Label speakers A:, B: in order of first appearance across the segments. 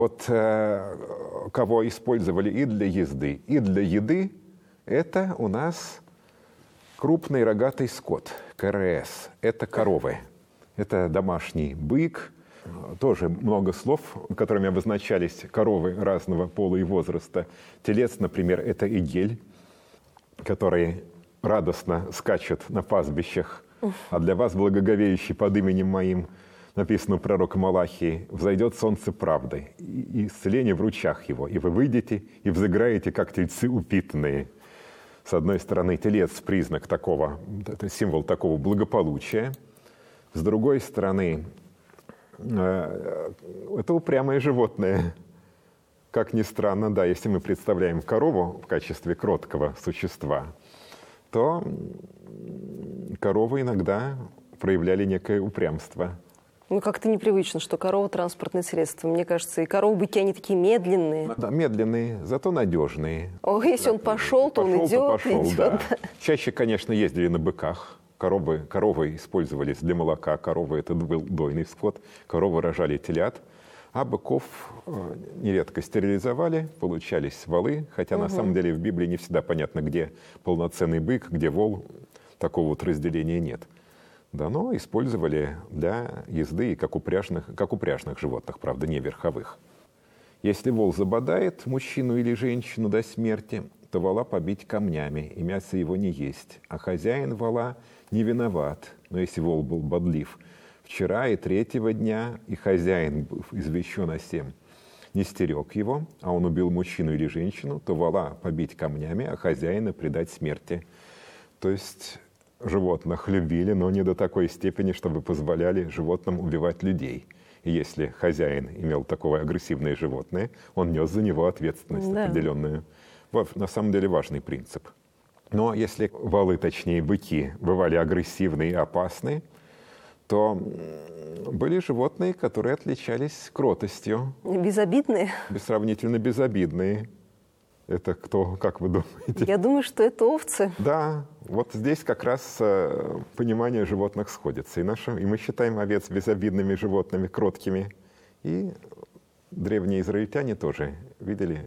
A: Вот кого использовали и для езды, и для еды, это у нас крупный рогатый скот, КРС. Это коровы, это домашний бык. Тоже много слов, которыми обозначались коровы разного пола и возраста. Телец, например, это игель, который радостно скачет на пастбищах. А для вас, благоговеющий под именем моим, написано у пророка Малахии, «Взойдет солнце правды, и исцеление в ручах его, и вы выйдете и взыграете, как тельцы упитанные». С одной стороны, телец – признак такого, это символ такого благополучия. С другой стороны, это упрямое животное. Как ни странно, да, если мы представляем корову в качестве кроткого существа, то коровы иногда проявляли некое упрямство.
B: Ну, как-то непривычно, что корова – транспортное средство. Мне кажется, и коровы-быки, они такие медленные.
A: Да, медленные, зато надежные.
B: О, если он пошел, то он идет.
A: Да. Чаще, конечно, ездили на быках. Коровы использовались для молока. Коровы – это был дойный скот. Коровы рожали телят. А быков нередко стерилизовали, получались валы. Хотя на самом деле в Библии не всегда понятно, где полноценный бык, где вол. Такого вот разделения нет. Да, но использовали для езды как упряжных животных, правда, не верховых. Если вол забодает мужчину или женщину до смерти, то вола побить камнями, и мясо его не есть. А хозяин вола не виноват. Но если вол был бодлив вчера и третьего дня, и хозяин был извещен о сем, не стерег его, а он убил мужчину или женщину, то вола побить камнями, а хозяина предать смерти. То есть животных любили, но не до такой степени, чтобы позволяли животным убивать людей. И если хозяин имел такое агрессивное животное, он нес за него ответственность определенную. Вот, на самом деле важный принцип. Но если валы, точнее быки, бывали агрессивные и опасные, то были животные, которые отличались кротостью.
B: Безобидные?
A: Сравнительно безобидные. Это кто, как вы думаете?
B: Я думаю, что это овцы.
A: Да, вот здесь как раз понимание животных сходится. И мы считаем овец безобидными животными, кроткими. И древние израильтяне тоже видели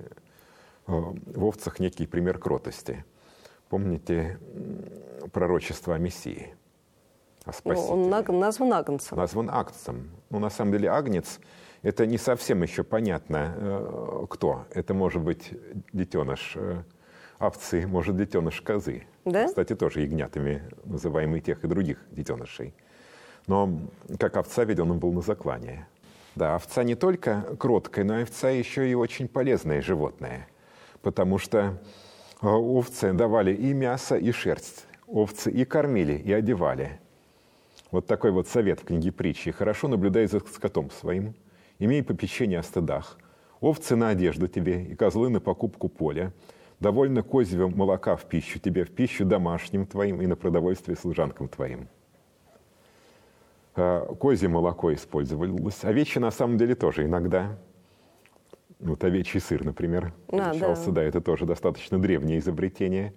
A: в овцах некий пример кротости. Помните пророчество о Мессии? О Спасителе?
B: Он назван агнцем.
A: Назван агнцем. Ну, на самом деле, агнец – это не совсем еще понятно, кто. Это может быть детеныш овцы, может детеныш козы.
B: Да?
A: Кстати, тоже ягнятами называемые тех и других детенышей. Но как овца, ведь он был на заклание. Да, овца не только кроткая, но овца еще и очень полезное животное. Потому что овцы давали и мясо, и шерсть. Овцы и кормили, и одевали. Вот такой вот совет в книге притчи. Хорошо наблюдай за скотом своим, имей попечение о стадах. Овцы на одежду тебе, и козлы на покупку поля. Довольно козьего молока в пищу тебе, в пищу домашним твоим и на продовольствие служанкам твоим. Козье молоко использовалось. Овечье на самом деле тоже иногда. Вот овечий сыр, например, получался. Да, это тоже достаточно древнее изобретение.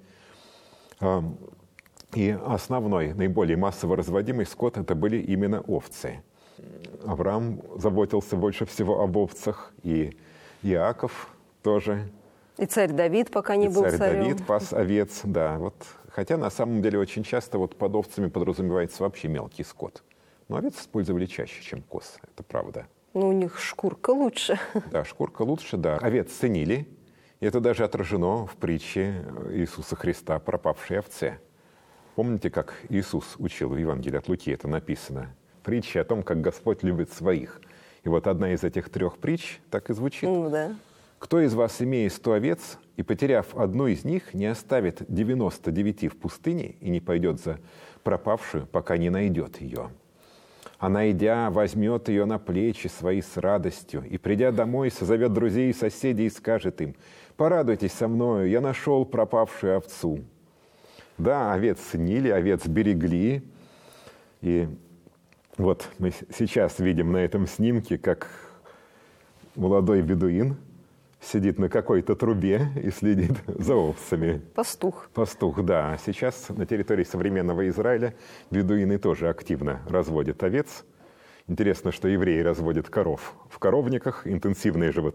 A: И основной, наиболее массово разводимый скот – это были именно овцы. Авраам заботился больше всего об овцах, и Иаков тоже.
B: И царь Давид, пока не был царем.
A: Царь Давид пас овец, да. Вот. Хотя на самом деле очень часто вот под овцами подразумевается вообще мелкий скот. Но овец использовали чаще, чем коз, это правда.
B: Ну, у них шкурка лучше.
A: Да, шкурка лучше, да. Овец ценили, и это даже отражено в притче Иисуса Христа о пропавшей овце. Помните, как Иисус учил в Евангелии от Луки, это написано? Притча о том, как Господь любит своих. И вот одна из этих 3 притч так и звучит.
B: Да.
A: «Кто из вас, имея 100 овец, и, потеряв одну из них, не оставит 99 в пустыне и не пойдет за пропавшую, пока не найдет ее? А найдя, возьмет ее на плечи свои с радостью, и, придя домой, созовет друзей и соседей и скажет им: порадуйтесь со мною, я нашел пропавшую овцу». Да, овец ценили, овец берегли. И вот мы сейчас видим на этом снимке, как молодой бедуин сидит на какой-то трубе и следит за овцами.
B: Пастух.
A: Пастух, да. Сейчас на территории современного Израиля бедуины тоже активно разводят овец. Интересно, что евреи разводят коров в коровниках, интенсивное